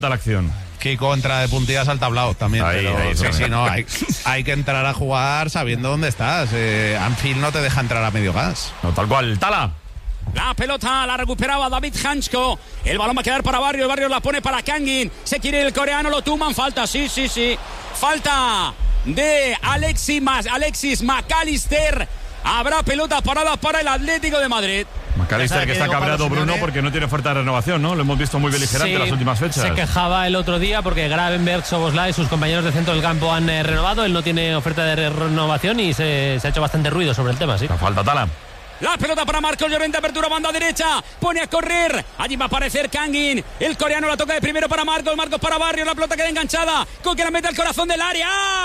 la acción. Kiko entra de puntillas al tablao también. Ahí, Sí, no, hay que entrar a jugar sabiendo dónde estás. Anfield no te deja entrar a medio gas. No, tal cual. Tala. La pelota la recuperaba David Hansko. El balón va a quedar para Barrios. Barrios la pone para Kangin. Se quiere ir el coreano, lo tuman. Falta, sí. Falta de Alexis McAllister. Habrá pelota parada para el Atlético de Madrid. McAllister que está cabreado, Bruno, porque no tiene oferta de renovación, ¿no? Lo hemos visto muy beligerante en las últimas fechas. Se quejaba el otro día porque Gravenberch, Szoboszlai y sus compañeros de centro del campo han renovado. Él no tiene oferta de renovación y se ha hecho bastante ruido sobre el tema, sí. Falta Tala. La pelota para Marcos Llorente, apertura banda derecha, pone a correr, allí va a aparecer Kangin, el coreano la toca de primero para Marcos para Barrios, la pelota queda enganchada, con que la mete al corazón del área,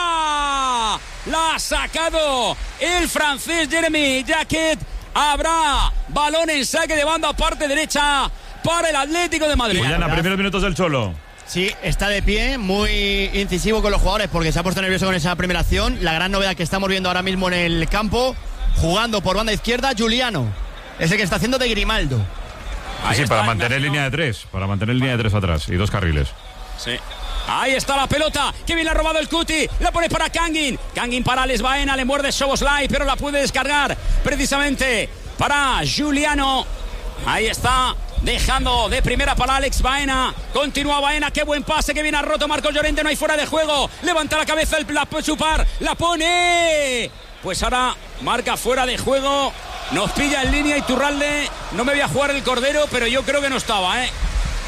la ha sacado el francés Jeremy Jacquet, habrá balón en saque de banda parte derecha para el Atlético de Madrid. Juliana, primeros minutos del Cholo. Sí, está de pie, muy incisivo con los jugadores porque se ha puesto nervioso con esa primera acción, la gran novedad que estamos viendo ahora mismo en el campo. Jugando por banda izquierda, Giuliano. Ese que está haciendo de Grimaldo. Sí, para mantener línea de tres. Para mantener línea de tres atrás y dos carriles. Sí. Ahí está la pelota. Que bien la ha robado el Cuti. La pone para Kangin. Kangin para Alex Baena. Le muerde Szoboszlai, pero la puede descargar precisamente para Giuliano. Ahí está. Dejando de primera para Alex Baena. Continúa Baena. Qué buen pase. Que bien ha roto Marcos Llorente. No hay fuera de juego. Levanta la cabeza el Chupar. La pone. Pues ahora marca fuera de juego. Nos pilla en línea Iturralde. No me voy a jugar el cordero, pero yo creo que no estaba, ¿eh?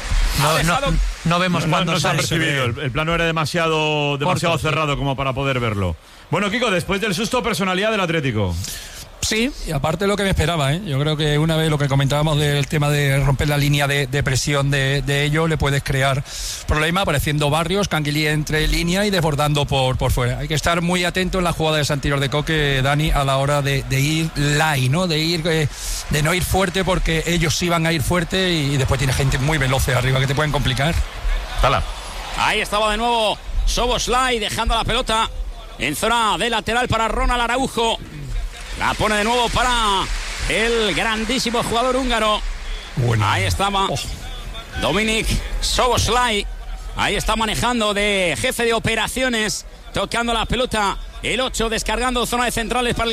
No vemos cuándo sale. El plano era demasiado cerrado como para poder verlo. Bueno, Kiko, después del susto, personalidad del Atlético. Sí, y aparte lo que me esperaba, ¿eh? Yo creo que una vez lo que comentábamos del tema de romper la línea de presión de ellos, le puedes crear problemas apareciendo Barrios, Canguilí entre línea y desbordando por fuera. Hay que estar muy atento en la jugada de Santiago de Coque, Dani, a la hora de ir light, ¿no? De no ir fuerte porque ellos sí van a ir fuerte y después tiene gente muy veloz arriba que te pueden complicar. Tala. Ahí estaba de nuevo Szoboszlai dejando la pelota en zona de lateral para Ronald Araujo. La pone de nuevo para el grandísimo jugador húngaro. Bueno. Ahí estaba Dominik Szoboszlai. Ahí está manejando de jefe de operaciones. Tocando la pelota. El 8 descargando zona de centrales para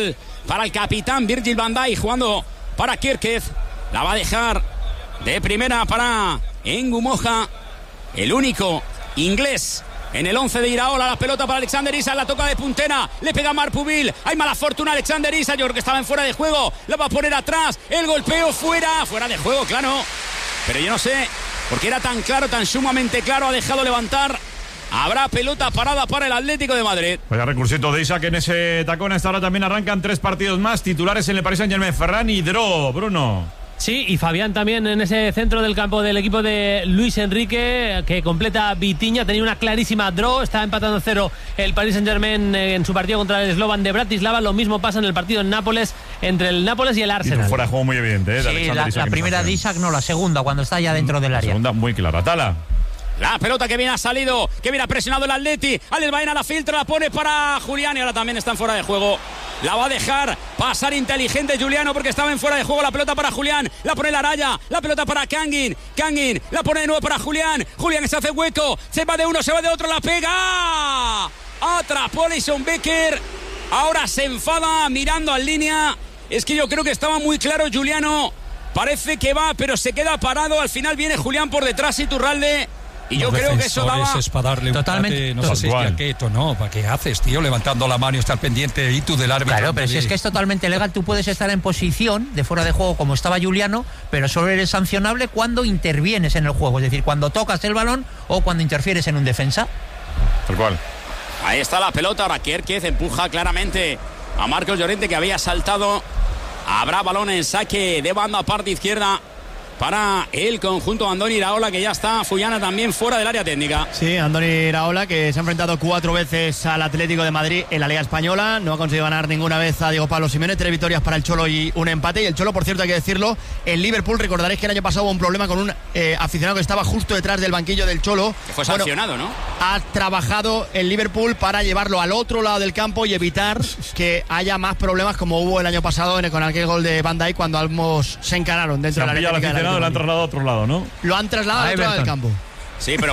el capitán Virgil van Dijk. Jugando para Kirkev. La va a dejar de primera para Ngumoja. El único inglés en el 11 de Iraola. La pelota para Alexander Isak, la toca de puntera, le pega Marpubil, hay mala fortuna Alexander Isak, yo creo que estaba en fuera de juego, la va a poner atrás, el golpeo fuera de juego, claro, pero yo no sé, porque era tan claro, tan sumamente claro, ha dejado levantar. Habrá pelota parada para el Atlético de Madrid. Vaya recursito de Isak en ese tacón. Hasta ahora también arrancan 3 partidos más. Titulares en el Paris Saint-Germain, Ferran y Dro, Bruno. Sí, y Fabián también en ese centro del campo del equipo de Luis Enrique, que completa Vitinha, tenía una clarísima draw, está empatando 0 el Paris Saint-Germain en su partido contra el Slovan de Bratislava, lo mismo pasa en el partido en Nápoles, entre el Nápoles y el Arsenal. Y fuera de juego muy evidente, ¿eh? Sí, la primera de Isak, no, la segunda, cuando está ya dentro del área. La segunda muy clara. Tala. La pelota que bien ha salido, que bien ha presionado el Atleti. Alex Baena la filtra, la pone para Julián y ahora también están fuera de juego. La va a dejar pasar inteligente Giuliano porque estaba en fuera de juego. La pelota para Julián, la pone la raya, la pelota para Kangin, la pone de nuevo para Julián. Julián se hace hueco, se va de uno, se va de otro, la pega. Atrapó Alisson Becker. Ahora se enfada mirando en línea. Es que yo creo que estaba muy claro Giuliano. Parece que va, pero se queda parado. Al final viene Julián por detrás y Iturralde. Y yo creo que eso daba... Es para darle totalmente, no sé si es quieto, ¿no? ¿Para qué haces, tío? Levantando la mano y estar pendiente y tú del árbitro. Claro, pero si es que es totalmente legal, tú puedes estar en posición de fuera de juego como estaba Giuliano, pero solo eres sancionable cuando intervienes en el juego, es decir, cuando tocas el balón o cuando interfieres en un defensa. Tal cual. Ahí está la pelota, ahora Kierkez empuja claramente a Marcos Llorente que había saltado. Habrá balón en saque de banda a parte izquierda para el conjunto de Andoni Iraola, que ya está Fullana también fuera del área técnica. Sí, Andoni Iraola, que se ha enfrentado 4 veces al Atlético de Madrid en la Liga Española, no ha conseguido ganar ninguna vez a Diego Pablo Simeone, 3 victorias para el Cholo y un empate. Y el Cholo, por cierto, hay que decirlo, el Liverpool, recordaréis que el año pasado hubo un problema con un aficionado que estaba justo detrás del banquillo del Cholo. Que fue sancionado, ¿no? Ha trabajado el Liverpool para llevarlo al otro lado del campo y evitar que haya más problemas como hubo el año pasado con aquel gol de Van Dijk cuando ambos se encararon dentro de la área técnica. Lo han trasladado a otro lado, ¿no? Lo han trasladado a otro lado del campo. Sí, pero